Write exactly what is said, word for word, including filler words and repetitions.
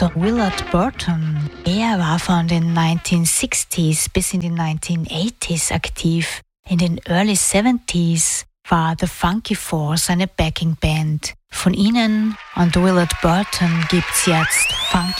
Also Willard Burton, er war von den nineteen sixties bis in die nineteen eighties aktiv. In den Early seventies war The Funky Force eine Backing Band. Von ihnen und Willard Burton gibt's jetzt Funky